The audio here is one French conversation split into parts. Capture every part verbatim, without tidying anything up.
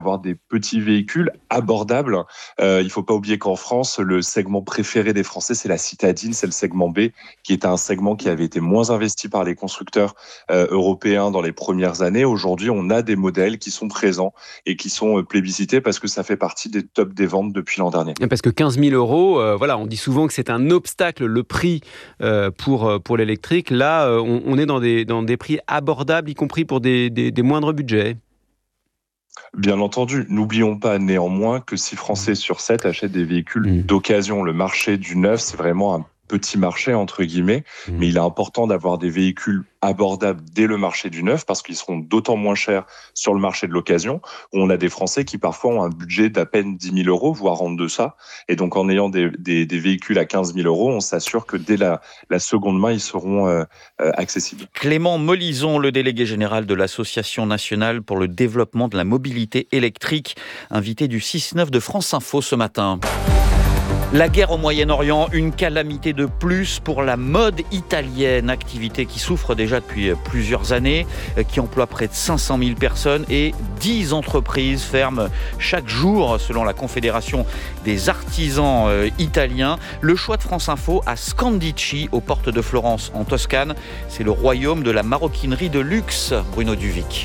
avoir des petits véhicules abordables. Euh, il ne faut pas oublier qu'en France, le segment préféré des Français, c'est la citadine, c'est le segment B, qui est un segment qui avait été moins investi par les constructeurs euh, européens dans les premières années. Aujourd'hui, on a des modèles qui sont présents et qui sont euh, plébiscités parce que ça fait partie des tops des ventes depuis l'an dernier. Parce que quinze mille euros, euh, voilà, on dit souvent que c'est un obstacle, le prix euh, pour, pour l'électrique. Là, euh, on, on est dans des, dans des prix abordables, y compris pour des, des, des moindres budgets. Bien entendu, n'oublions pas néanmoins que six Français sur sept achètent des véhicules mmh. d'occasion. Le marché du neuf, c'est vraiment un petit marché, entre guillemets, mmh. mais il est important d'avoir des véhicules abordables dès le marché du neuf parce qu'ils seront d'autant moins chers sur le marché de l'occasion où on a des Français qui parfois ont un budget d'à peine dix mille euros, voire en deçà. Et donc, en ayant des, des, des véhicules à quinze mille euros, on s'assure que dès la, la seconde main, ils seront euh, euh, accessibles. Clément Molison, le délégué général de l'Association nationale pour le développement de la mobilité électrique, invité du six neuf de France Info ce matin. La guerre au Moyen-Orient, une calamité de plus pour la mode italienne, activité qui souffre déjà depuis plusieurs années, qui emploie près de cinq cent mille personnes et dix entreprises ferment chaque jour selon la Confédération des artisans italiens. Le choix de France Info à Scandicci, aux portes de Florence en Toscane, c'est le royaume de la maroquinerie de luxe. Bruno Duvic.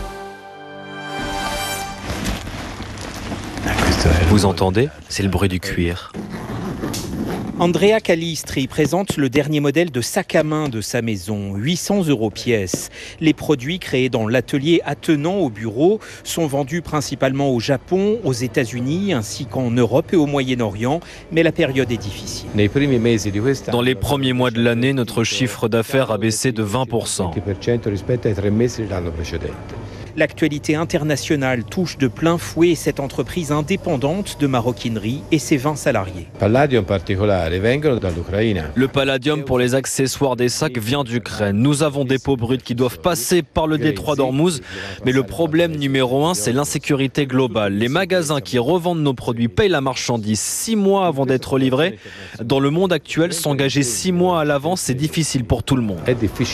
Vous entendez ? C'est le bruit du cuir. Andrea Calistri présente le dernier modèle de sac à main de sa maison, huit cents euros pièce. Les produits créés dans l'atelier attenant au bureau sont vendus principalement au Japon, aux États-Unis ainsi qu'en Europe et au Moyen-Orient, mais la période est difficile. Dans les premiers mois de l'année, notre chiffre d'affaires a baissé de vingt pour cent. L'actualité internationale touche de plein fouet cette entreprise indépendante de maroquinerie et ses vingt salariés. Le palladium pour les accessoires des sacs vient d'Ukraine. Nous avons des peaux brutes qui doivent passer par le détroit d'Ormuz, mais le problème numéro un, c'est l'insécurité globale. Les magasins qui revendent nos produits payent la marchandise six mois avant d'être livrés. Dans le monde actuel, s'engager six mois à l'avance, c'est difficile pour tout le monde.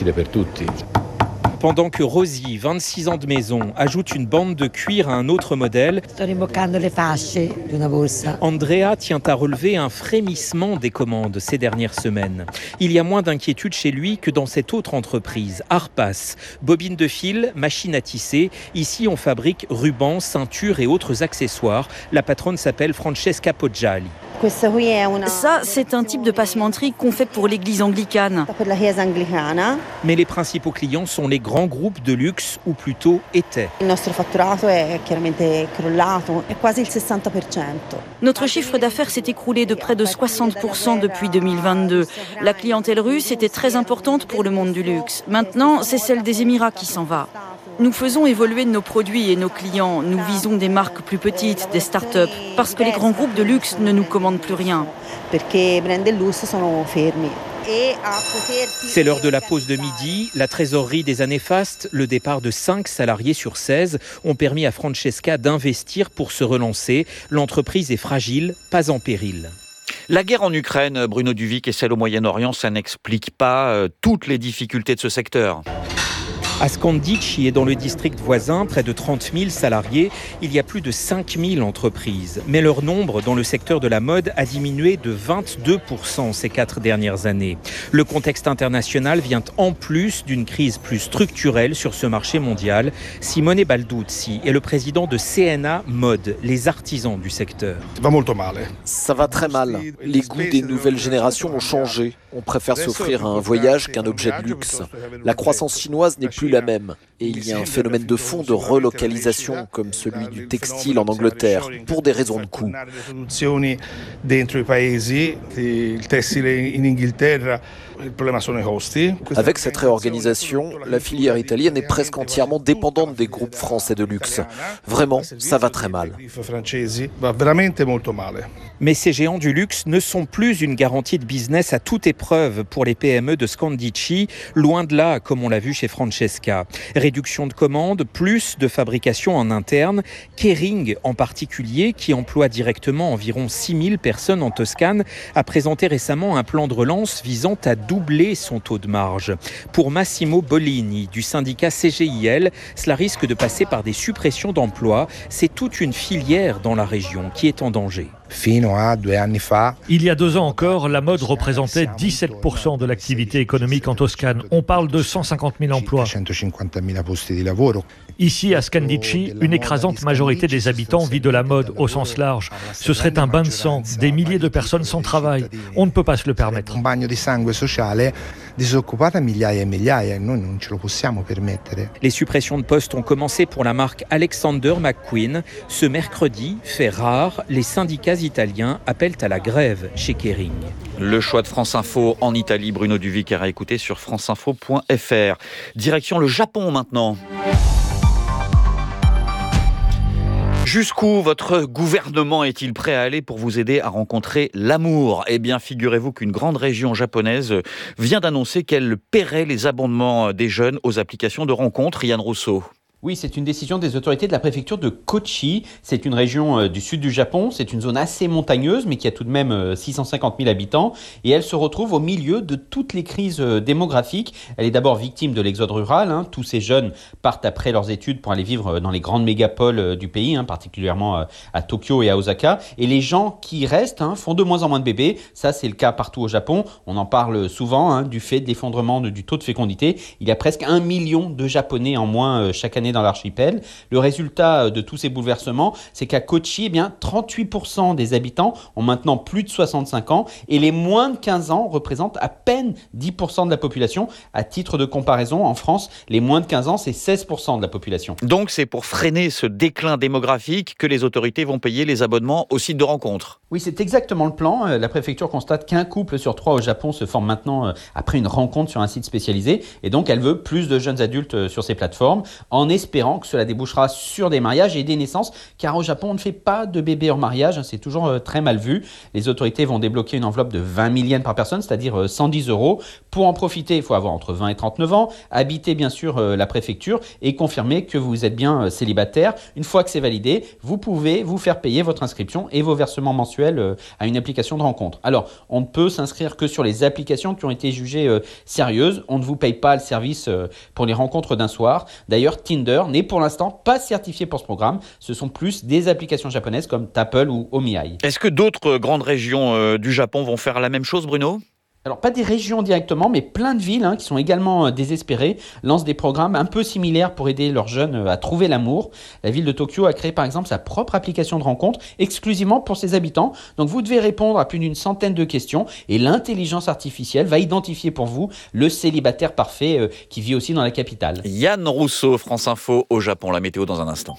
Pendant que Rosie, vingt-six ans de maison, ajoute une bande de cuir à un autre modèle, Andrea tient à relever un frémissement des commandes ces dernières semaines. Il y a moins d'inquiétude chez lui que dans cette autre entreprise, Arpas. Bobine de fil, machine à tisser. Ici, on fabrique rubans, ceintures et autres accessoires. La patronne s'appelle Francesca Poggiali. Ça, c'est un type de passementerie qu'on fait pour l'église anglicane. Mais les principaux clients sont les grands groupes de luxe, ou plutôt étaient. Notre chiffre d'affaires s'est écroulé de près de soixante pour cent depuis deux mille vingt-deux. La clientèle russe était très importante pour le monde du luxe. Maintenant, c'est celle des Émirats qui s'en va. Nous faisons évoluer nos produits et nos clients. Nous visons des marques plus petites, des start-up, parce que les grands groupes de luxe ne nous commandent plus rien. C'est l'heure de la pause de midi. La trésorerie des années fastes, le départ de cinq salariés sur seize ont permis à Francesca d'investir pour se relancer. L'entreprise est fragile, pas en péril. La guerre en Ukraine, Bruno Duvic, et celle au Moyen-Orient, ça n'explique pas euh, toutes les difficultés de ce secteur. À Scandicci et dans le district voisin, près de trente mille salariés, il y a plus de cinq mille entreprises. Mais leur nombre dans le secteur de la mode a diminué de vingt-deux pour cent ces quatre dernières années. Le contexte international vient en plus d'une crise plus structurelle sur ce marché mondial. Simone Balduzzi est le président de C N A Mode, les artisans du secteur. Ça va très mal. Les goûts des nouvelles générations ont changé. On préfère s'offrir un voyage qu'un objet de luxe. La croissance chinoise n'est plus la même. Et il y a un phénomène de fond de relocalisation, comme celui du textile en Angleterre, pour des raisons de coût. Avec cette réorganisation, la filière italienne est presque entièrement dépendante des groupes français de luxe. Vraiment, ça va très mal. Mais ces géants du luxe ne sont plus une garantie de business à toute épreuve pour les P M E de Scandicci, loin de là, comme on l'a vu chez Francesca. Réduction de commandes, plus de fabrication en interne. Kering, en particulier, qui emploie directement environ six mille personnes en Toscane, a présenté récemment un plan de relance visant à doubler son taux de marge. Pour Massimo Bollini du syndicat C G I L, cela risque de passer par des suppressions d'emplois. C'est toute une filière dans la région qui est en danger. Il y a deux ans encore, la mode représentait dix-sept pour cent de l'activité économique en Toscane. On parle de cent cinquante mille emplois. Ici, à Scandicci, une écrasante majorité des habitants vit de la mode au sens large. Ce serait un bain de sang, des milliers de personnes sans travail. On ne peut pas se le permettre. Les suppressions de postes ont commencé pour la marque Alexander McQueen. Ce mercredi, fait rare, les syndicats italiens appellent à la grève chez Kering. Le choix de France Info en Italie, Bruno Duvic à réécouter sur franceinfo point f r. Direction le Japon maintenant. Jusqu'où votre gouvernement est-il prêt à aller pour vous aider à rencontrer l'amour ? Eh bien, figurez-vous qu'une grande région japonaise vient d'annoncer qu'elle paierait les abondements des jeunes aux applications de rencontres. Yann Rousseau. Oui, c'est une décision des autorités de la préfecture de Kochi. C'est une région du sud du Japon. C'est une zone assez montagneuse, mais qui a tout de même six cent cinquante mille habitants. Et elle se retrouve au milieu de toutes les crises démographiques. Elle est d'abord victime de l'exode rural. Hein. Tous ces jeunes partent après leurs études pour aller vivre dans les grandes mégapoles du pays, hein, particulièrement à Tokyo et à Osaka. Et les gens qui restent hein, font de moins en moins de bébés. Ça, c'est le cas partout au Japon. On en parle souvent hein, du fait de l'effondrement du taux de fécondité. Il y a presque un million de Japonais en moins chaque année dans l'archipel. Le résultat de tous ces bouleversements, c'est qu'à Kochi, eh bien, trente-huit pour cent des habitants ont maintenant plus de soixante-cinq ans et les moins de quinze ans représentent à peine dix pour cent de la population. À titre de comparaison, en France, les moins de quinze ans, c'est seize pour cent de la population. Donc, c'est pour freiner ce déclin démographique que les autorités vont payer les abonnements aux sites de rencontres. Oui, c'est exactement le plan. La préfecture constate qu'un couple sur trois au Japon se forme maintenant après une rencontre sur un site spécialisé et donc elle veut plus de jeunes adultes sur ces plateformes en espérant que cela débouchera sur des mariages et des naissances, car au Japon, on ne fait pas de bébés hors mariage, c'est toujours très mal vu. Les autorités vont débloquer une enveloppe de vingt mille yens par personne, c'est-à-dire cent dix euros. Pour en profiter, il faut avoir entre vingt et trente-neuf ans, habiter bien sûr la préfecture et confirmer que vous êtes bien célibataire. Une fois que c'est validé, vous pouvez vous faire payer votre inscription et vos versements mensuels à une application de rencontre. Alors, on ne peut s'inscrire que sur les applications qui ont été jugées sérieuses. On ne vous paye pas le service pour les rencontres d'un soir. D'ailleurs, Tinder n'est pour l'instant pas certifié pour ce programme. Ce sont plus des applications japonaises comme Tapple ou Omiai. Est-ce que d'autres grandes régions euh, du Japon vont faire la même chose, Bruno ? Alors, pas des régions directement, mais plein de villes hein, qui sont également désespérées lancent des programmes un peu similaires pour aider leurs jeunes à trouver l'amour. La ville de Tokyo a créé par exemple sa propre application de rencontre exclusivement pour ses habitants. Donc, vous devez répondre à plus d'une centaine de questions et l'intelligence artificielle va identifier pour vous le célibataire parfait euh, qui vit aussi dans la capitale. Yann Rousseau, France Info au Japon. La météo dans un instant.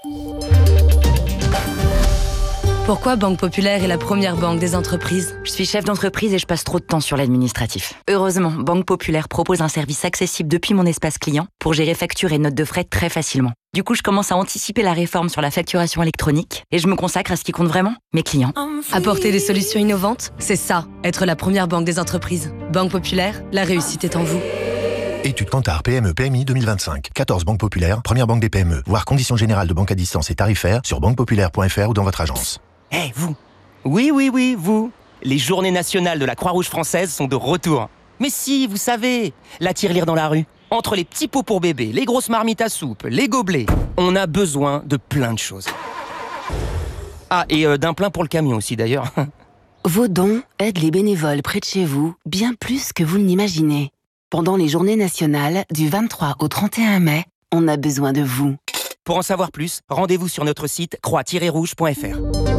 Pourquoi Banque Populaire est la première banque des entreprises ? Je suis chef d'entreprise et je passe trop de temps sur l'administratif. Heureusement, Banque Populaire propose un service accessible depuis mon espace client pour gérer factures et notes de frais très facilement. Du coup, je commence à anticiper la réforme sur la facturation électronique et je me consacre à ce qui compte vraiment, mes clients. Apporter des solutions innovantes, c'est ça, être la première banque des entreprises. Banque Populaire, la réussite est en vous. Étude Kantar P M E P M I deux mille vingt-cinq. quatorze banques populaires, première banque des P M E. Voir conditions générales de banque à distance et tarifaires sur banque populaire point f r ou dans votre agence. Hé, hey, vous Oui, oui, oui, vous Les journées nationales de la Croix-Rouge française sont de retour. Mais si, vous savez, la tirelire dans la rue. Entre les petits pots pour bébés, les grosses marmites à soupe, les gobelets, on a besoin de plein de choses. Ah, et euh, d'un plein pour le camion aussi, d'ailleurs. Vos dons aident les bénévoles près de chez vous bien plus que vous ne l'imaginez. Pendant les journées nationales, du vingt-trois au trente et un mai, on a besoin de vous. Pour en savoir plus, rendez-vous sur notre site croix tiret rouge point f r.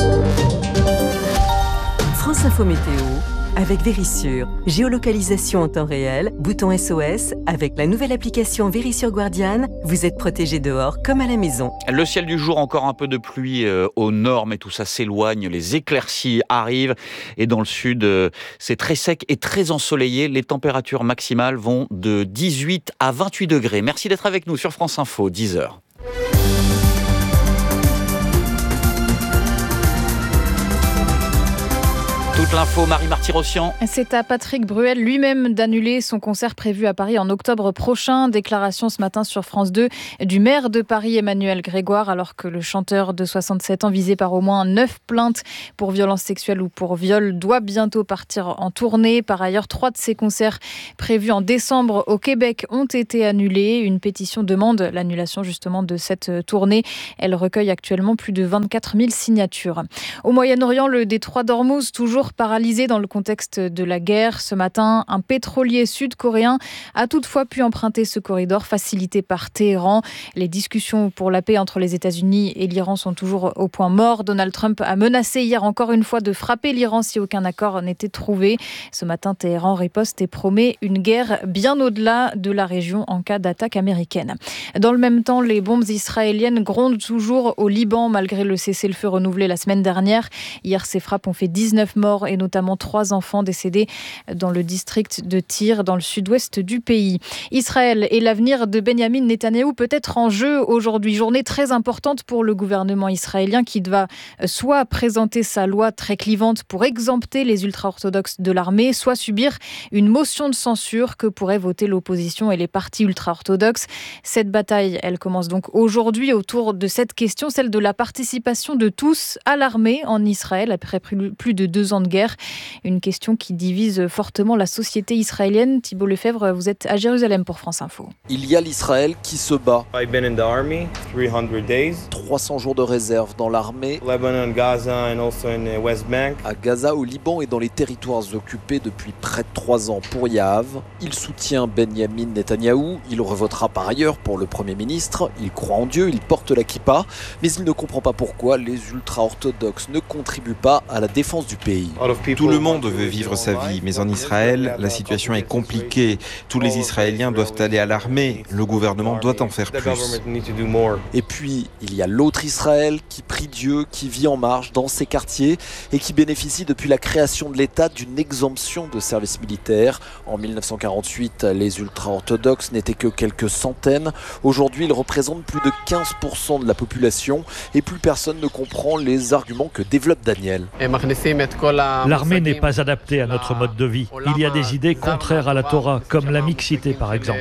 France Info Météo avec Vérissure. Géolocalisation en temps réel, bouton S O S. Avec la nouvelle application Vérissure Guardian, vous êtes protégé dehors comme à la maison. Le ciel du jour, encore un peu de pluie euh, au nord, mais tout ça s'éloigne. Les éclaircies arrivent. Et dans le sud, euh, c'est très sec et très ensoleillé. Les températures maximales vont de dix-huit à vingt-huit degrés. Merci d'être avec nous sur France Info, dix heures. Toute l'info, Marie Marty-Rossian. C'est à Patrick Bruel lui-même d'annuler son concert prévu à Paris en octobre prochain. Déclaration ce matin sur France deux du maire de Paris, Emmanuel Grégoire, alors que le chanteur de soixante-sept ans, visé par au moins neuf plaintes pour violences sexuelles ou pour viol, doit bientôt partir en tournée. Par ailleurs, trois de ses concerts prévus en décembre au Québec ont été annulés. Une pétition demande l'annulation justement de cette tournée. Elle recueille actuellement plus de vingt-quatre mille signatures. Au Moyen-Orient, le détroit d'Ormuz, toujours paralysé dans le contexte de la guerre. Ce matin, un pétrolier sud-coréen a toutefois pu emprunter ce corridor facilité par Téhéran. Les discussions pour la paix entre les États-Unis et l'Iran sont toujours au point mort. Donald Trump a menacé hier encore une fois de frapper l'Iran si aucun accord n'était trouvé. Ce matin, Téhéran riposte et promet une guerre bien au-delà de la région en cas d'attaque américaine. Dans le même temps, les bombes israéliennes grondent toujours au Liban malgré le cessez-le-feu renouvelé la semaine dernière. Hier, ces frappes ont fait dix-neuf morts et notamment trois enfants décédés dans le district de Tyr, dans le sud-ouest du pays. Israël et l'avenir de Benyamin Netanyahou peut être en jeu aujourd'hui. Journée très importante pour le gouvernement israélien qui doit soit présenter sa loi très clivante pour exempter les ultra-orthodoxes de l'armée, soit subir une motion de censure que pourraient voter l'opposition et les partis ultra-orthodoxes. Cette bataille, elle commence donc aujourd'hui autour de cette question, celle de la participation de tous à l'armée en Israël après plus de deux ans de guerre. Une question qui divise fortement la société israélienne. Thibault Lefebvre, vous êtes à Jérusalem pour France Info. Il y a l'Israël qui se bat. I've been in the army three hundred days. trois cents jours de réserve dans l'armée. Lebanon, Gaza and also in the West Bank. À Gaza, au Liban et dans les territoires occupés depuis près de trois ans pour Yahav. Il soutient Benyamin Netanyahou. Il revotera par ailleurs pour le Premier ministre. Il croit en Dieu, il porte la kippa. Mais il ne comprend pas pourquoi les ultra-orthodoxes ne contribuent pas à la défense du pays. Tout le monde veut vivre sa vie, mais en Israël, la situation est compliquée. Tous les Israéliens doivent aller à l'armée. Le gouvernement doit en faire plus. Et puis, il y a l'autre Israël qui prie Dieu, qui vit en marge dans ses quartiers et qui bénéficie depuis la création de l'État d'une exemption de service militaire. En mille neuf cent quarante-huit, les ultra-orthodoxes n'étaient que quelques centaines. Aujourd'hui, ils représentent plus de quinze pour cent de la population et plus personne ne comprend les arguments que développe Daniel. L'armée n'est pas adaptée à notre mode de vie. Il y a des idées contraires à la Torah, comme la mixité par exemple.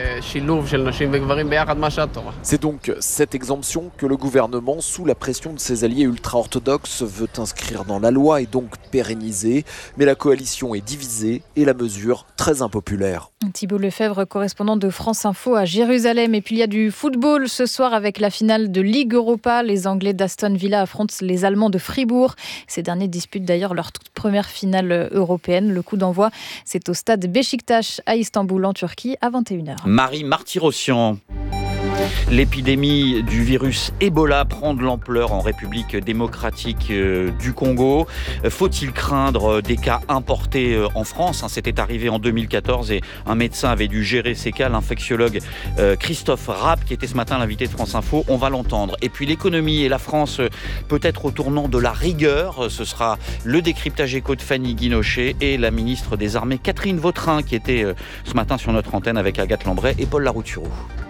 C'est donc cette exemption que le gouvernement, sous la pression de ses alliés ultra-orthodoxes, veut inscrire dans la loi et donc pérenniser. Mais la coalition est divisée et la mesure très impopulaire. Thibault Lefebvre, correspondant de France Info à Jérusalem. Et puis il y a du football ce soir avec la finale de Ligue Europa. Les Anglais d'Aston Villa affrontent les Allemands de Fribourg. Ces derniers disputent d'ailleurs leur toute première finale européenne. Le coup d'envoi, c'est au stade Beşiktaş à Istanbul en Turquie à vingt et une heures. Marie Marty-Rossian. L'épidémie du virus Ebola prend de l'ampleur en République démocratique du Congo. Faut-il craindre des cas importés en France ? C'était arrivé en deux mille quatorze et un médecin avait dû gérer ces cas, l'infectiologue Christophe Rapp, qui était ce matin l'invité de France Info. On va l'entendre. Et puis l'économie et la France peut-être au tournant de la rigueur. Ce sera le décryptage éco de Fanny Guinochet et la ministre des Armées Catherine Vautrin, qui était ce matin sur notre antenne avec Agathe Lambray et Paul Larouturou.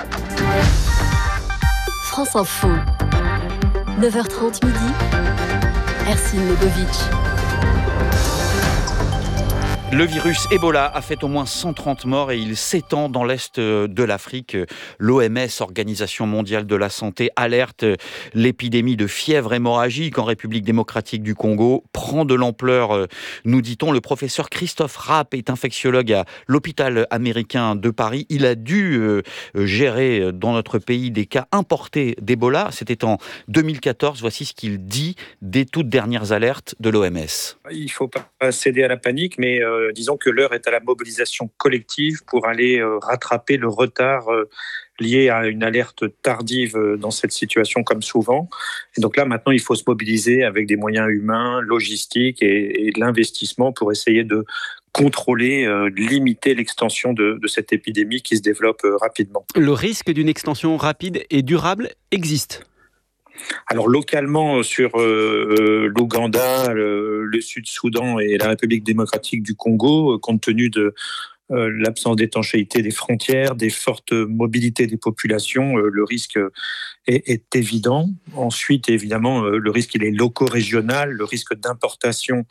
France Info, neuf heures trente midi, Ercine Legovic. Le virus Ebola a fait au moins cent trente morts et il s'étend dans l'est de l'Afrique. L'O M S, Organisation mondiale de la santé, alerte. L'épidémie de fièvre hémorragique en République démocratique du Congo prend de l'ampleur, nous dit-on. Le professeur Christophe Rapp est infectiologue à l'hôpital américain de Paris. Il a dû gérer dans notre pays des cas importés d'Ebola. C'était en deux mille quatorze. Voici ce qu'il dit des toutes dernières alertes de l'O M S. Il ne faut pas céder à la panique, mais euh, disons que l'heure est à la mobilisation collective pour aller euh, rattraper le retard euh, lié à une alerte tardive euh, dans cette situation comme souvent. Et donc là, maintenant, il faut se mobiliser avec des moyens humains, logistiques et, et de l'investissement pour essayer de contrôler, euh, limiter l'extension de, de cette épidémie qui se développe euh, rapidement. Le risque d'une extension rapide et durable existe ? Alors localement, sur euh, l'Ouganda, le, le Sud-Soudan et la République démocratique du Congo, compte tenu de euh, l'absence d'étanchéité des frontières, des fortes mobilités des populations, euh, le risque est, est évident. Ensuite, évidemment, euh, le risque il est loco-régional, le risque d'importation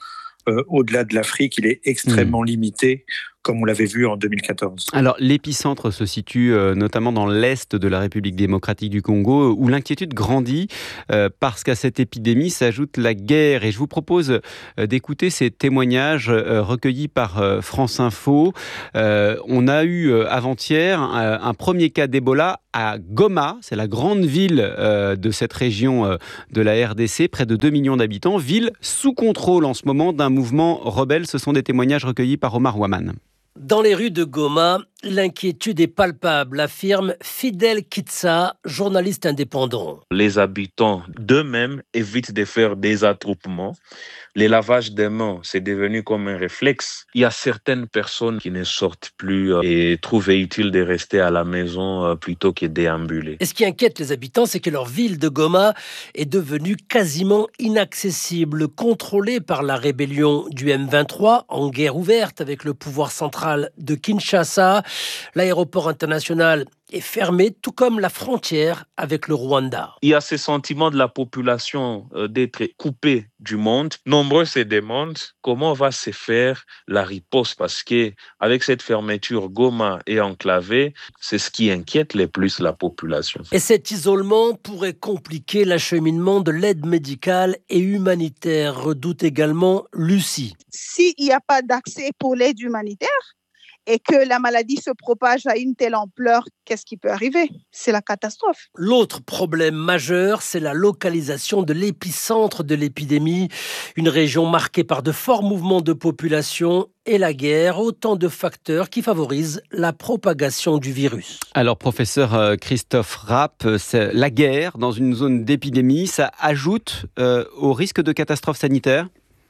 euh, au-delà de l'Afrique, il est extrêmement mmh. limité, comme on l'avait vu en deux mille quatorze. Alors, l'épicentre se situe euh, notamment dans l'est de la République démocratique du Congo, où l'inquiétude grandit euh, parce qu'à cette épidémie s'ajoute la guerre. Et je vous propose euh, d'écouter ces témoignages euh, recueillis par euh, France Info. Euh, on a eu euh, avant-hier un, un premier cas d'Ebola à Goma, c'est la grande ville euh, de cette région euh, de la R D C, près de deux millions d'habitants, ville sous contrôle en ce moment d'un mouvement rebelle. Ce sont des témoignages recueillis par Omar Waman. Dans les rues de Goma, l'inquiétude est palpable, affirme Fidel Kitsa, journaliste indépendant. Les habitants d'eux-mêmes évitent de faire des attroupements. Les lavages des mains, c'est devenu comme un réflexe. Il y a certaines personnes qui ne sortent plus et trouvent utile de rester à la maison plutôt que déambuler. Et ce qui inquiète les habitants, c'est que leur ville de Goma est devenue quasiment inaccessible, contrôlée par la rébellion du M vingt-trois, en guerre ouverte avec le pouvoir central de Kinshasa. L'aéroport international est fermé, tout comme la frontière avec le Rwanda. Il y a ce sentiment de la population euh, d'être coupée du monde. Nombreux se demandent comment va se faire la riposte, parce que avec cette fermeture, Goma est enclavée. C'est ce qui inquiète le plus la population. Et cet isolement pourrait compliquer l'acheminement de l'aide médicale et humanitaire, redoute également Lucie. S'il n'y a pas d'accès pour l'aide humanitaire, et que la maladie se propage à une telle ampleur, qu'est-ce qui peut arriver ? C'est la catastrophe. L'autre problème majeur, c'est la localisation de l'épicentre de l'épidémie, une région marquée par de forts mouvements de population et la guerre, autant de facteurs qui favorisent la propagation du virus. Alors, professeur Christophe Rapp, c'est la guerre dans une zone d'épidémie, ça ajoute euh, au risque de catastrophe sanitaire ?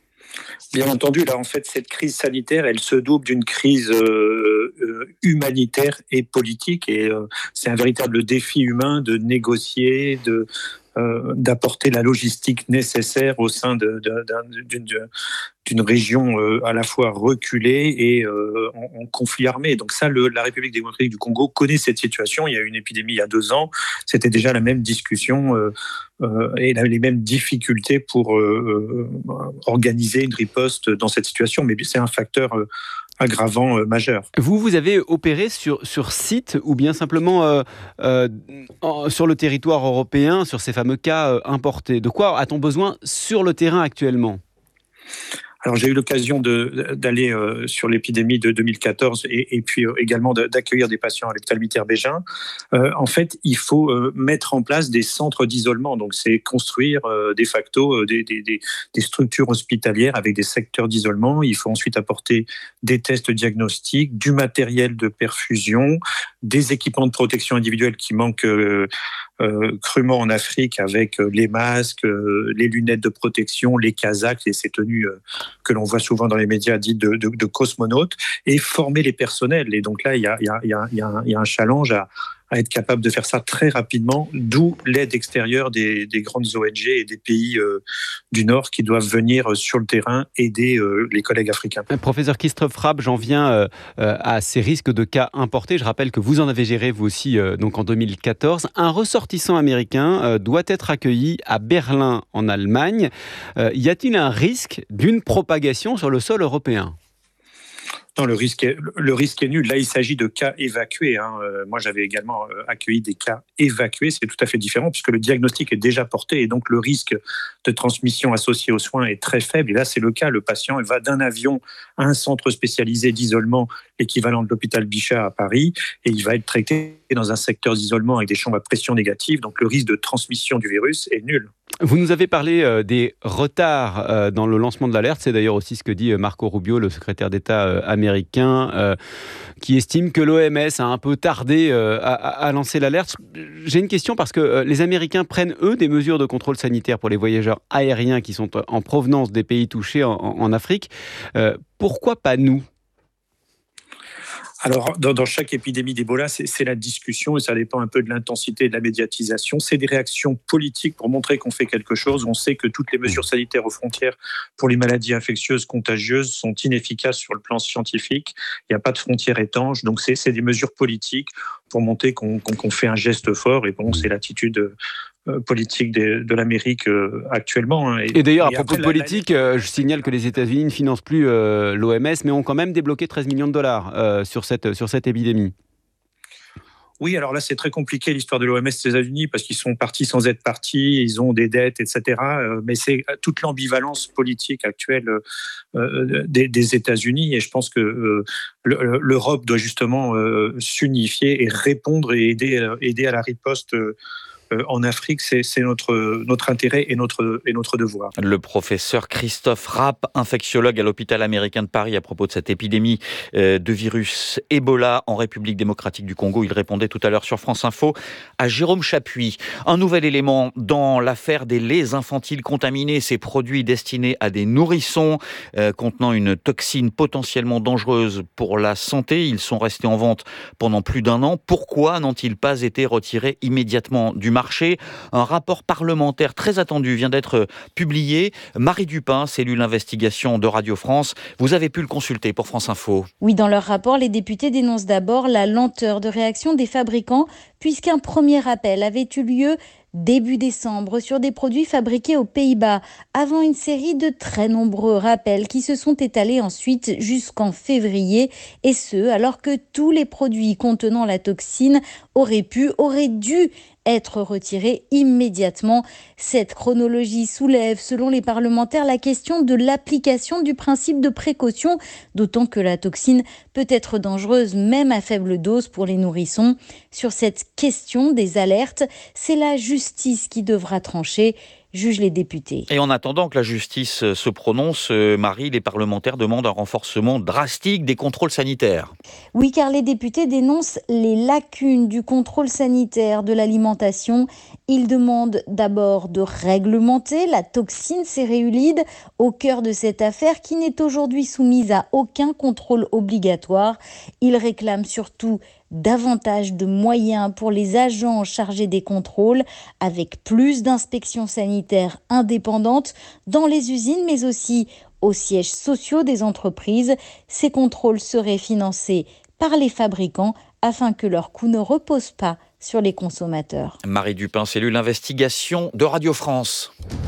Bien entendu, là, en fait, cette crise sanitaire, elle se double d'une crise euh, euh, humanitaire et politique. Et euh, c'est un véritable défi humain de négocier, de, euh, d'apporter la logistique nécessaire au sein de, de, de, d'une, d'une région euh, à la fois reculée et euh, en, en conflit armé. Donc ça, le, la République démocratique du Congo connaît cette situation. Il y a eu une épidémie il y a deux ans. C'était déjà la même discussion euh, euh, et les mêmes difficultés pour euh, euh, organiser une riposte dans cette situation. Mais c'est un facteur euh, aggravant euh, majeur. Vous, vous avez opéré sur, sur site ou bien simplement euh, euh, en, sur le territoire européen, sur ces fameux cas euh, importés ? De quoi a-t-on besoin sur le terrain actuellement ? Alors, j'ai eu l'occasion de, d'aller euh, sur l'épidémie de deux mille quatorze et, et puis euh, également de, d'accueillir des patients à l'hôpital militaire Bégin. Euh, en fait, il faut euh, mettre en place des centres d'isolement. Donc, c'est construire euh, de facto euh, des, des, des, des structures hospitalières avec des secteurs d'isolement. Il faut ensuite apporter des tests diagnostiques, du matériel de perfusion, des équipements de protection individuelle qui manquent euh, euh, crûment en Afrique, avec euh, les masques, euh, les lunettes de protection, les casaques et ces tenues euh, que l'on voit souvent dans les médias dits de, de, de cosmonautes, et former les personnels. Et donc là, il y a, il y a, il y a, il y a, il y a un challenge à, à être capable de faire ça très rapidement, d'où l'aide extérieure des, des grandes O N G et des pays euh, du Nord qui doivent venir sur le terrain aider euh, les collègues africains. Professeur Christophe Rapp, j'en viens euh, à ces risques de cas importés. Je rappelle que vous en avez géré, vous aussi, euh, donc en deux mille quatorze. Un ressortissant américain euh, doit être accueilli à Berlin, en Allemagne. Euh, y a-t-il un risque d'une propagation sur le sol européen ? Non, le risque est, le risque est nul. Là, il s'agit de cas évacués. Hein. Euh, moi, j'avais également euh, accueilli des cas évacués. C'est tout à fait différent puisque le diagnostic est déjà porté et donc le risque de transmission associé aux soins est très faible. Et là, c'est le cas. Le patient va d'un avion à un centre spécialisé d'isolement, l'équivalent de l'hôpital Bichat à Paris, et il va être traité dans un secteur d'isolement avec des chambres à pression négative. Donc, le risque de transmission du virus est nul. Vous nous avez parlé euh, des retards euh, dans le lancement de l'alerte. C'est d'ailleurs aussi ce que dit Marco Rubio, le secrétaire d'État euh, américain, euh, qui estime que l'O M S a un peu tardé euh, à, à lancer l'alerte. J'ai une question parce que euh, les Américains prennent, eux, des mesures de contrôle sanitaire pour les voyageurs aériens qui sont en provenance des pays touchés en, en Afrique. Euh, pourquoi pas nous ? Alors, dans, dans chaque épidémie d'Ebola, c'est, c'est la discussion et ça dépend un peu de l'intensité et de la médiatisation. C'est des réactions politiques pour montrer qu'on fait quelque chose. On sait que toutes les mesures sanitaires aux frontières pour les maladies infectieuses contagieuses sont inefficaces sur le plan scientifique. Il n'y a pas de frontières étanches. Donc, c'est, c'est des mesures politiques pour montrer qu'on, qu'on, qu'on fait un geste fort. Et bon, c'est l'attitude euh, politique de, de l'Amérique euh, actuellement. Et, et d'ailleurs, à propos de politique, la... je signale que les États-Unis ne financent plus euh, l'O M S, mais ont quand même débloqué treize millions de dollars euh, sur, cette, sur cette épidémie. Oui, alors là, c'est très compliqué l'histoire de l'O M S des États-Unis parce qu'ils sont partis sans être partis, ils ont des dettes, et cetera. Mais c'est toute l'ambivalence politique actuelle euh, des, des États-Unis et je pense que euh, l'Europe doit justement euh, s'unifier et répondre et aider, aider à la riposte euh, en Afrique. C'est, c'est notre, notre intérêt et notre, et notre devoir. Le professeur Christophe Rapp, infectiologue à l'hôpital américain de Paris, à propos de cette épidémie de virus Ebola en République démocratique du Congo. Il répondait tout à l'heure sur France Info à Jérôme Chapuis. Un nouvel élément dans l'affaire des laits infantiles contaminés, ces produits destinés à des nourrissons euh, contenant une toxine potentiellement dangereuse pour la santé. Ils sont restés en vente pendant plus d'un an. Pourquoi n'ont-ils pas été retirés immédiatement du marché ? Un rapport parlementaire très attendu vient d'être publié. Marie Dupin, cellule investigation de Radio France, vous avez pu le consulter pour France Info. Oui, dans leur rapport, les députés dénoncent d'abord la lenteur de réaction des fabricants, puisqu'un premier appel avait eu lieu début décembre sur des produits fabriqués aux Pays-Bas, avant une série de très nombreux rappels qui se sont étalés ensuite jusqu'en février, et ce, alors que tous les produits contenant la toxine auraient pu, auraient dû être retirés immédiatement. Cette chronologie soulève, selon les parlementaires, la question de l'application du principe de précaution, d'autant que la toxine peut être dangereuse même à faible dose pour les nourrissons. Sur cette question des alertes, c'est la justice qui devra trancher, jugent les députés. Et en attendant que la justice se prononce, Marie, les parlementaires demandent un renforcement drastique des contrôles sanitaires. Oui, car les députés dénoncent les lacunes du contrôle sanitaire de l'alimentation. Ils demandent d'abord de réglementer la toxine céréulide au cœur de cette affaire qui n'est aujourd'hui soumise à aucun contrôle obligatoire. Ils réclament surtout davantage de moyens pour les agents chargés des contrôles, avec plus d'inspections sanitaires indépendantes dans les usines, mais aussi aux sièges sociaux des entreprises. Ces contrôles seraient financés par les fabricants afin que leur coût ne repose pas sur les consommateurs. Marie Dupin, cellule investigation de Radio France.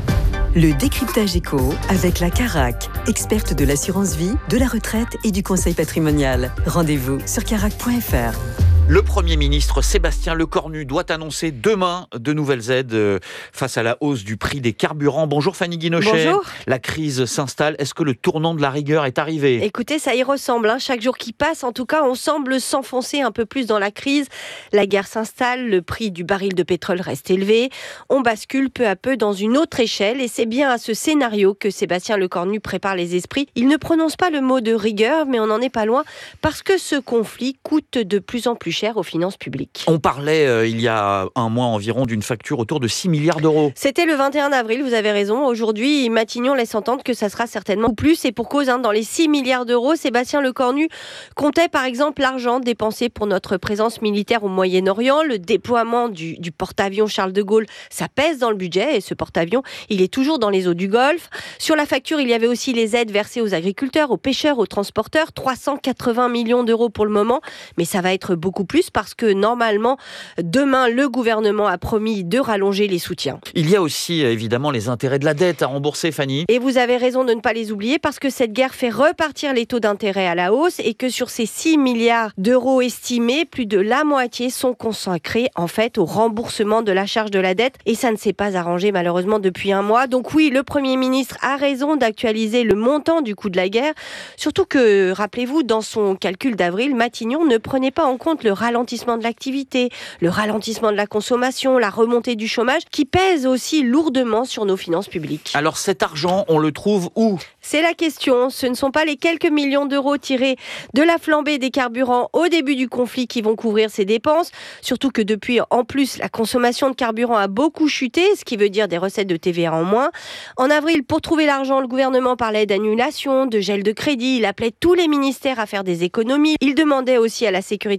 Le décryptage éco avec la Carac, experte de l'assurance vie, de la retraite et du conseil patrimonial. Rendez-vous sur carac point f r. Le Premier ministre Sébastien Lecornu doit annoncer demain de nouvelles aides face à la hausse du prix des carburants. Bonjour Fanny Guinochet. Bonjour. La crise s'installe. Est-ce que le tournant de la rigueur est arrivé ? Écoutez, ça y ressemble. Hein. Chaque jour qui passe, en tout cas, on semble s'enfoncer un peu plus dans la crise. La guerre s'installe, le prix du baril de pétrole reste élevé. On bascule peu à peu dans une autre échelle et c'est bien à ce scénario que Sébastien Lecornu prépare les esprits. Il ne prononce pas le mot de rigueur, mais on n'en est pas loin parce que ce conflit coûte de plus en plus cher aux finances publiques. On parlait euh, il y a un mois environ d'une facture autour de six milliards d'euros. C'était le vingt et un avril, vous avez raison. Aujourd'hui, Matignon laisse entendre que ça sera certainement plus et pour cause. Hein, dans les six milliards d'euros, Sébastien Lecornu comptait par exemple l'argent dépensé pour notre présence militaire au Moyen-Orient, le déploiement du, du porte-avions Charles de Gaulle, ça pèse dans le budget et ce porte-avions, il est toujours dans les eaux du Golfe. Sur la facture, il y avait aussi les aides versées aux agriculteurs, aux pêcheurs, aux transporteurs, trois cent quatre-vingts millions d'euros pour le moment, mais ça va être beaucoup plus parce que normalement, demain, le gouvernement a promis de rallonger les soutiens. Il y a aussi évidemment les intérêts de la dette à rembourser, Fanny. Et vous avez raison de ne pas les oublier parce que cette guerre fait repartir les taux d'intérêt à la hausse et que sur ces six milliards d'euros estimés, plus de la moitié sont consacrés en fait au remboursement de la charge de la dette et ça ne s'est pas arrangé malheureusement depuis un mois. Donc oui, le Premier ministre a raison d'actualiser le montant du coût de la guerre, surtout que, rappelez-vous, dans son calcul d'avril, Matignon ne prenait pas en compte le ralentissement de l'activité, le ralentissement de la consommation, la remontée du chômage qui pèse aussi lourdement sur nos finances publiques. Alors cet argent, on le trouve où ? C'est la question. Ce ne sont pas les quelques millions d'euros tirés de la flambée des carburants au début du conflit qui vont couvrir ces dépenses, surtout que depuis, en plus, la consommation de carburant a beaucoup chuté, ce qui veut dire des recettes de T V A en moins. En avril, pour trouver l'argent, le gouvernement parlait d'annulation, de gel de crédit, il appelait tous les ministères à faire des économies. Il demandait aussi à la sécurité sociale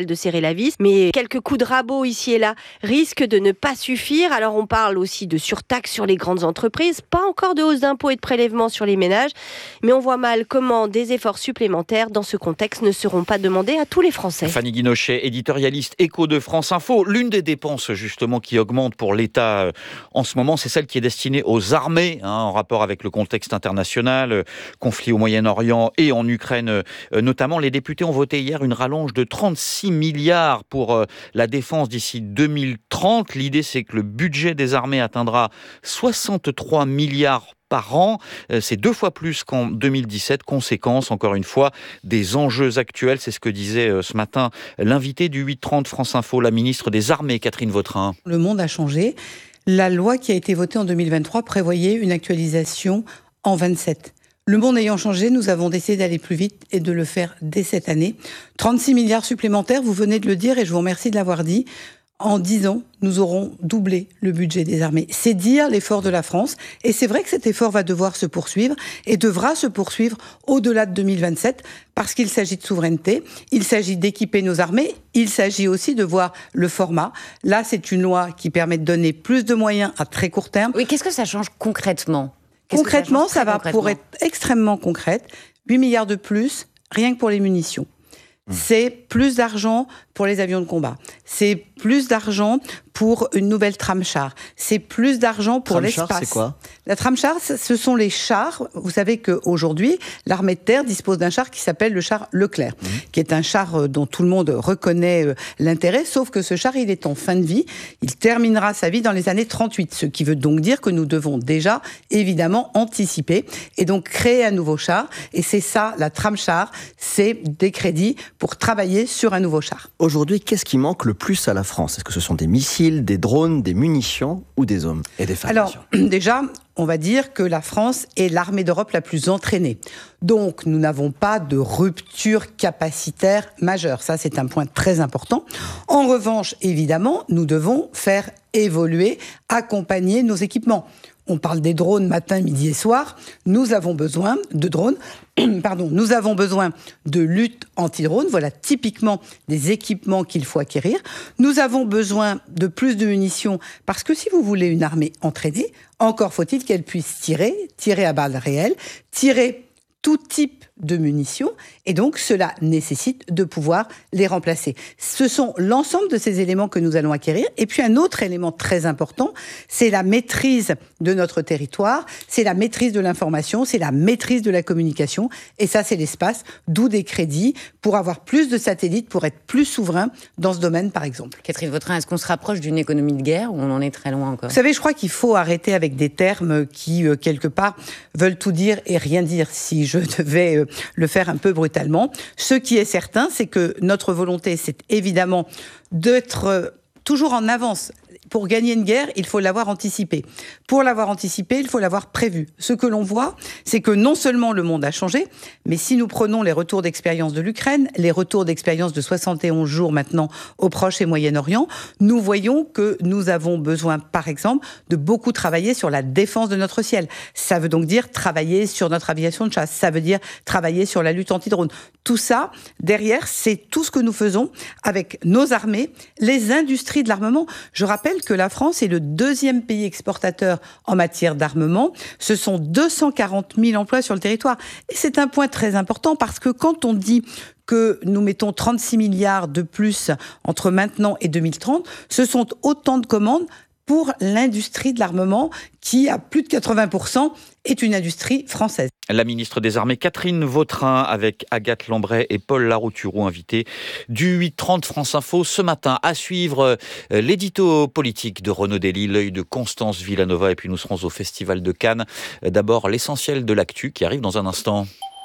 de serrer la vis. Mais quelques coups de rabot ici et là risquent de ne pas suffire. Alors on parle aussi de surtaxe sur les grandes entreprises, pas encore de hausse d'impôts et de prélèvements sur les ménages, mais on voit mal comment des efforts supplémentaires dans ce contexte ne seront pas demandés à tous les Français. Fanny Guinochet, éditorialiste éco de France Info. L'une des dépenses justement qui augmente pour l'État euh, en ce moment, c'est celle qui est destinée aux armées, hein, en rapport avec le contexte international, euh, conflit au Moyen-Orient et en Ukraine euh, notamment. Les députés ont voté hier une rallonge de trente-six milliards pour euh, la défense d'ici deux mille trente. L'idée, c'est que le budget des armées atteindra soixante-trois milliards par an. C'est deux fois plus qu'en deux mille dix-sept. Conséquence, encore une fois, des enjeux actuels. C'est ce que disait ce matin l'invité du huit trente France Info, la ministre des Armées, Catherine Vautrin. Le monde a changé. La loi qui a été votée en deux mille vingt-trois prévoyait une actualisation en vingt-sept. Le monde ayant changé, nous avons décidé d'aller plus vite et de le faire dès cette année. trente-six milliards supplémentaires, vous venez de le dire et je vous remercie de l'avoir dit. En dix ans, nous aurons doublé le budget des armées. C'est dire l'effort de la France. Et c'est vrai que cet effort va devoir se poursuivre et devra se poursuivre au-delà de deux mille vingt-sept parce qu'il s'agit de souveraineté, il s'agit d'équiper nos armées, il s'agit aussi de voir le format. Là, c'est une loi qui permet de donner plus de moyens à très court terme. Oui, qu'est-ce que ça change concrètement ? Concrètement, ça, ça va concrètement pour être extrêmement concrète. huit milliards de plus, rien que pour les munitions. C'est plus d'argent pour les avions de combat. C'est plus d'argent pour une nouvelle tram-char. C'est plus d'argent pour l'espace. Tram-char, c'est quoi ? La tram-char, ce sont les chars. Vous savez qu'aujourd'hui, l'armée de terre dispose d'un char qui s'appelle le char Leclerc, mmh. qui est un char dont tout le monde reconnaît l'intérêt, sauf que ce char, il est en fin de vie. Il terminera sa vie dans les années trente-huit, ce qui veut donc dire que nous devons déjà, évidemment, anticiper et donc créer un nouveau char. Et c'est ça, la tram-char, c'est des crédits pour travailler sur un nouveau char. Aujourd'hui, qu'est-ce qui manque le plus à la France ? Est-ce que ce sont des missiles, des drones, des munitions ou des hommes et des femmes ? Alors, déjà, on va dire que la France est l'armée d'Europe la plus entraînée. Donc, nous n'avons pas de rupture capacitaire majeure. Ça, c'est un point très important. En revanche, évidemment, nous devons faire évoluer, accompagner nos équipements. On parle des drones matin, midi et soir. Nous avons besoin de drones. Pardon, nous avons besoin de lutte anti-drone. Voilà typiquement des équipements qu'il faut acquérir. Nous avons besoin de plus de munitions parce que si vous voulez une armée entraînée, encore faut-il qu'elle puisse tirer, tirer à balles réelles, tirer tout type de munitions, et donc cela nécessite de pouvoir les remplacer. Ce sont l'ensemble de ces éléments que nous allons acquérir. Et puis un autre élément très important, c'est la maîtrise de notre territoire, c'est la maîtrise de l'information, c'est la maîtrise de la communication, et ça c'est l'espace, d'où des crédits pour avoir plus de satellites, pour être plus souverain dans ce domaine par exemple. Catherine Vautrin, est-ce qu'on se rapproche d'une économie de guerre ou on en est très loin encore ? Vous savez, je crois qu'il faut arrêter avec des termes qui, euh, quelque part, veulent tout dire et rien dire, si je devais euh, le faire un peu brutalement. Ce qui est certain, c'est que notre volonté, c'est évidemment d'être toujours en avance. Pour gagner une guerre, il faut l'avoir anticipée. Pour l'avoir anticipée, il faut l'avoir prévue. Ce que l'on voit, c'est que non seulement le monde a changé, mais si nous prenons les retours d'expérience de l'Ukraine, les retours d'expérience de soixante et onze jours maintenant au Proche et Moyen-Orient, nous voyons que nous avons besoin, par exemple, de beaucoup travailler sur la défense de notre ciel. Ça veut donc dire travailler sur notre aviation de chasse. Ça veut dire travailler sur la lutte anti-drone. Tout ça, derrière, c'est tout ce que nous faisons avec nos armées, les industries de l'armement. Je rappelle que la France est le deuxième pays exportateur en matière d'armement. Ce sont deux cent quarante mille emplois sur le territoire. Et c'est un point très important parce que quand on dit que nous mettons trente-six milliards de plus entre maintenant et deux mille trente, ce sont autant de commandes pour l'industrie de l'armement qui, à plus de quatre-vingts pour cent, est une industrie française. La ministre des Armées, Catherine Vautrin, avec Agathe Lambray et Paul Larouturou, invités du huit trente France Info ce matin. À suivre l'édito politique de Renaud Dely, l'œil de Constance Villanova, et puis nous serons au Festival de Cannes. D'abord, l'essentiel de l'actu qui arrive dans un instant.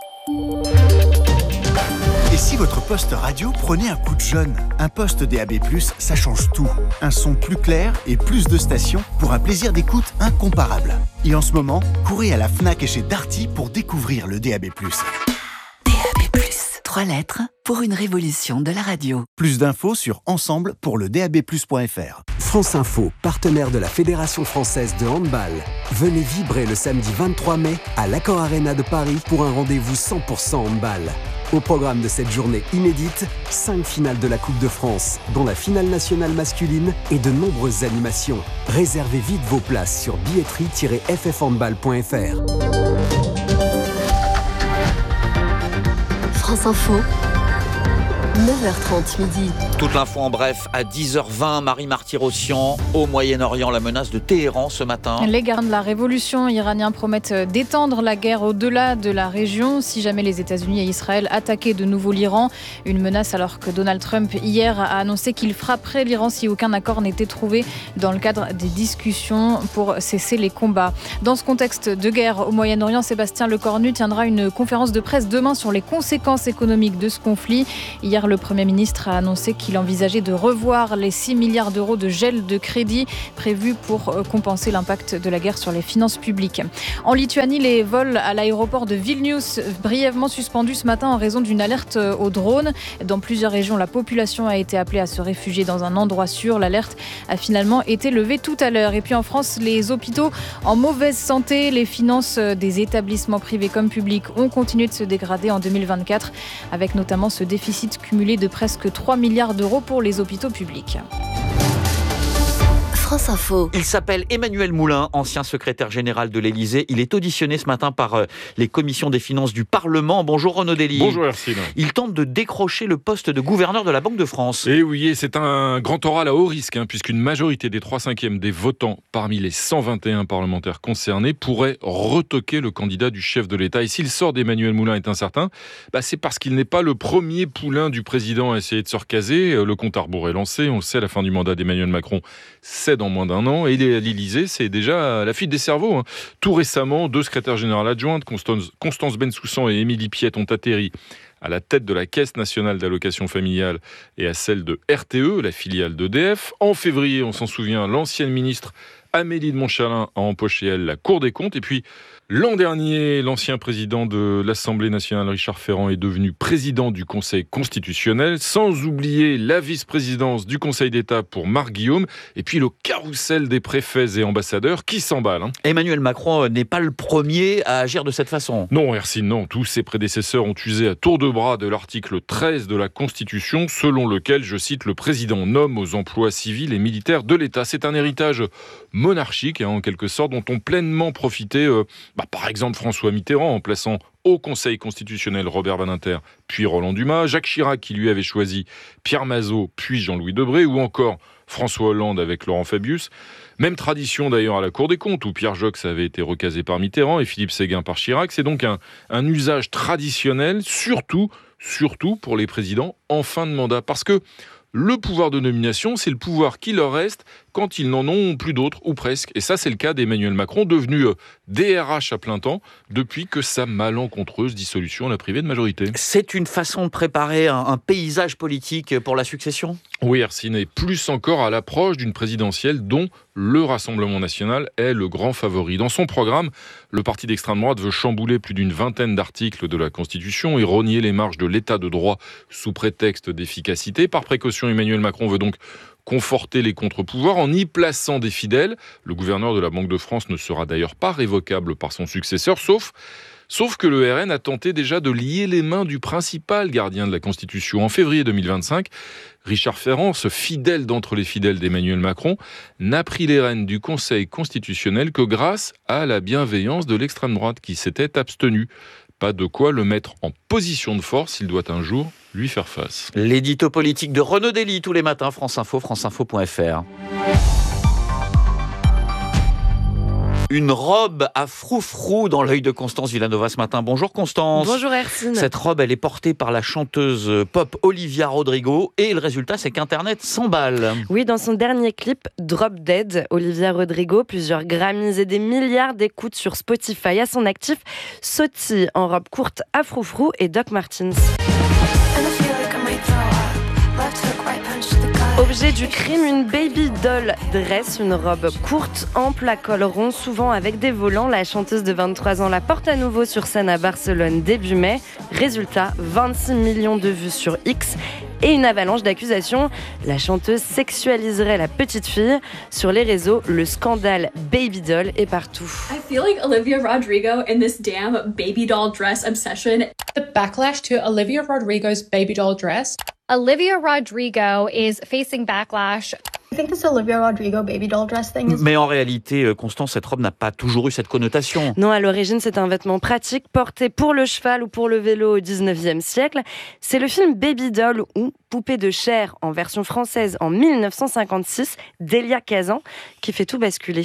Et si votre poste radio prenait un coup de jeune ? Un poste D A B plus, ça change tout. Un son plus clair et plus de stations pour un plaisir d'écoute incomparable. Et en ce moment, courez à la Fnac et chez Darty pour découvrir le D A B plus. D A B plus, trois lettres pour une révolution de la radio. Plus d'infos sur ensemble pour le D A B plus point F R. France Info, partenaire de la Fédération française de handball. Venez vibrer le samedi vingt-trois mai à l'Accor Arena de Paris pour un rendez-vous cent pour cent handball. Au programme de cette journée inédite, cinq finales de la Coupe de France, dont la finale nationale masculine et de nombreuses animations. Réservez vite vos places sur billetterie tiret f f handball point f r. France Info, neuf heures trente midi. Toute l'info en bref à dix heures vingt. Marie Marty-Rossian, au Moyen-Orient, la menace de Téhéran ce matin. Les gardiens de la révolution iraniens promettent d'étendre la guerre au-delà de la région si jamais les États-Unis et Israël attaquaient de nouveau l'Iran. Une menace alors que Donald Trump hier a annoncé qu'il frapperait l'Iran si aucun accord n'était trouvé dans le cadre des discussions pour cesser les combats. Dans ce contexte de guerre au Moyen-Orient, Sébastien Lecornu tiendra une conférence de presse demain sur les conséquences économiques de ce conflit. Hier, le Premier ministre a annoncé qu'il envisageait de revoir les six milliards d'euros de gel de crédit prévus pour compenser l'impact de la guerre sur les finances publiques. En Lituanie, les vols à l'aéroport de Vilnius brièvement suspendus ce matin en raison d'une alerte aux drones. Dans plusieurs régions, la population a été appelée à se réfugier dans un endroit sûr. L'alerte a finalement été levée tout à l'heure. Et puis en France, les hôpitaux en mauvaise santé, les finances des établissements privés comme publics ont continué de se dégrader en deux mille vingt-quatre, avec notamment ce déficit cumulé de presque trois milliards d'euros pour les hôpitaux publics. France Info. Il s'appelle Emmanuel Moulin, ancien secrétaire général de l'Élysée. Il est auditionné ce matin par les commissions des finances du Parlement. Bonjour Renaud Dely. Bonjour Hercine. Il tente de décrocher le poste de gouverneur de la Banque de France. Et oui, et c'est un grand oral à haut risque, hein, puisqu'une majorité des trois cinquièmes des votants parmi les cent vingt et un parlementaires concernés pourraient retoquer le candidat du chef de l'État. Et si le sort d'Emmanuel Moulin est incertain, bah c'est parce qu'il n'est pas le premier poulain du président à essayer de se recaser. Le compte à rebours est lancé. On le sait, la fin du mandat d'Emmanuel Macron, c'est dans moins d'un an. Et l'Élysée, c'est déjà la fuite des cerveaux. Hein. Tout récemment, deux secrétaires générales adjointes, Constance, Constance Bensoussan et Émilie Piette, ont atterri à la tête de la Caisse nationale d'allocation familiale et à celle de R T E, la filiale d'E D F. En février, on s'en souvient, l'ancienne ministre Amélie de Montchalin a empoché, elle, la Cour des comptes. Et puis, l'an dernier, l'ancien président de l'Assemblée nationale, Richard Ferrand, est devenu président du Conseil constitutionnel, sans oublier la vice-présidence du Conseil d'État pour Marc Guillaume, et puis le carrousel des préfets et ambassadeurs qui s'emballe. Hein. Emmanuel Macron n'est pas le premier à agir de cette façon. Non, Hercine, non. Tous ses prédécesseurs ont usé à tour de bras de l'article treize de la Constitution, selon lequel, je cite, le président nomme aux emplois civils et militaires de l'État. C'est un héritage monarchique, hein, en quelque sorte, dont ont pleinement profité, euh, bah, par exemple, François Mitterrand, en plaçant au Conseil constitutionnel Robert Badinter, puis Roland Dumas, Jacques Chirac, qui lui avait choisi Pierre Mazeaud, puis Jean-Louis Debré, ou encore François Hollande avec Laurent Fabius. Même tradition d'ailleurs à la Cour des comptes, où Pierre Joxe avait été recasé par Mitterrand et Philippe Séguin par Chirac. C'est donc un, un usage traditionnel, surtout, surtout pour les présidents en fin de mandat. Parce que le pouvoir de nomination, c'est le pouvoir qui leur reste quand ils n'en ont plus d'autres, ou presque. Et ça, c'est le cas d'Emmanuel Macron, devenu D R H à plein temps, depuis que sa malencontreuse dissolution l'a privé de majorité. C'est une façon de préparer un, un paysage politique pour la succession ? Oui, Hercine, et plus encore à l'approche d'une présidentielle dont le Rassemblement national est le grand favori. Dans son programme, le parti d'extrême droite veut chambouler plus d'une vingtaine d'articles de la Constitution et rogner les marges de l'état de droit sous prétexte d'efficacité. Par précaution, Emmanuel Macron veut donc conforter les contre-pouvoirs en y plaçant des fidèles. Le gouverneur de la Banque de France ne sera d'ailleurs pas révocable par son successeur, sauf... Sauf que le R N a tenté déjà de lier les mains du principal gardien de la Constitution. En février deux mille vingt-cinq, Richard Ferrand, ce fidèle d'entre les fidèles d'Emmanuel Macron, n'a pris les rênes du Conseil constitutionnel que grâce à la bienveillance de l'extrême droite qui s'était abstenue. Pas de quoi le mettre en position de force s'il doit un jour lui faire face. L'édito politique de Renaud Dely tous les matins, France Info, franceinfo point f r. Une robe à froufrou dans l'œil de Constance Villanova ce matin. Bonjour Constance. Bonjour Hercine. Cette robe, elle est portée par la chanteuse pop Olivia Rodrigo et le résultat, c'est qu'Internet s'emballe. Oui, dans son dernier clip, Drop Dead, Olivia Rodrigo, plusieurs Grammys et des milliards d'écoutes sur Spotify à son actif, sautille en robe courte à froufrou et Doc Martens. Objet du crime, une baby doll dress, une robe courte, ample à col rond, souvent avec des volants. La chanteuse de vingt-trois ans la porte à nouveau sur scène à Barcelone début mai. Résultat, vingt-six millions de vues sur X. et une avalanche d'accusations. La chanteuse sexualiserait la petite fille. Sur les réseaux, le scandale Baby Doll est partout. I feel like Olivia Rodrigo in this damn baby doll dress obsession. The backlash to Olivia Rodrigo's baby doll dress. Olivia Rodrigo is facing backlash. I think this Olivia Rodrigo baby doll dress thing is... Mais en réalité, Constance, cette robe n'a pas toujours eu cette connotation. Non, à l'origine, c'est un vêtement pratique porté pour le cheval ou pour le vélo au dix-neuvième siècle. C'est le film Baby Doll ou Poupée de chair en version française en mille neuf cent cinquante-six d'Elia Kazan qui fait tout basculer.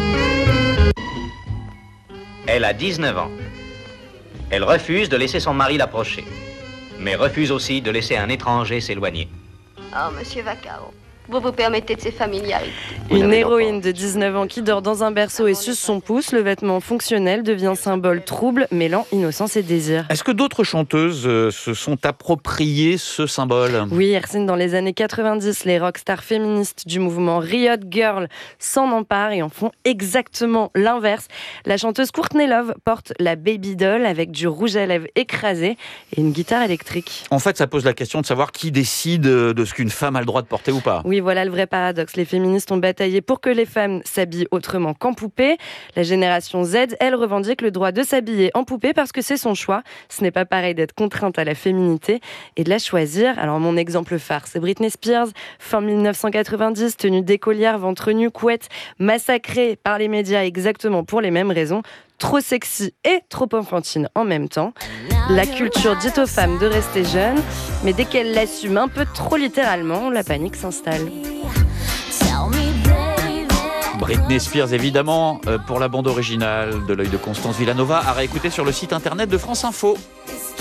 Elle a dix-neuf ans. Elle refuse de laisser son mari l'approcher, mais refuse aussi de laisser un étranger s'éloigner. Oh, monsieur Vaccaro, vous vous permettez de ces familiarités. Une héroïne de dix-neuf ans qui dort dans un berceau et suce son pouce, le vêtement fonctionnel devient symbole trouble, mêlant innocence et désir. Est-ce que d'autres chanteuses euh, se sont appropriées ce symbole ? Oui, Hercine, dans les années quatre-vingt-dix, les rockstars féministes du mouvement Riot Girl s'en emparent et en font exactement l'inverse. La chanteuse Courtney Love porte la Baby Doll avec du rouge à lèvres écrasé et une guitare électrique. En fait, ça pose la question de savoir qui décide de ce qu'une femme a le droit de porter ou pas. Oui, voilà le vrai paradoxe. Les féministes ont bataillé pour que les femmes s'habillent autrement qu'en poupée. La génération Z, elle, revendique le droit de s'habiller en poupée parce que c'est son choix. Ce n'est pas pareil d'être contrainte à la féminité et de la choisir. Alors, mon exemple phare, c'est Britney Spears, fin mille neuf cent quatre-vingt-dix, tenue d'écolière, ventre nu, couette, massacrée par les médias exactement pour les mêmes raisons. Trop sexy et trop enfantine en même temps. La culture dit aux femmes de rester jeunes, mais dès qu'elles l'assument un peu trop littéralement, la panique s'installe. Britney Spears, évidemment, pour la bande originale de L'œil de Constance Villanova, à réécouter sur le site internet de France Info.